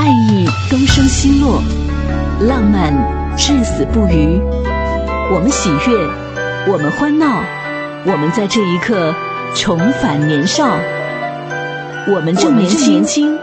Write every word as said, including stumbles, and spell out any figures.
爱意东升西落，浪漫至死不渝。我们喜悦，我们欢闹，我们在这一刻重返年少。我们正年轻，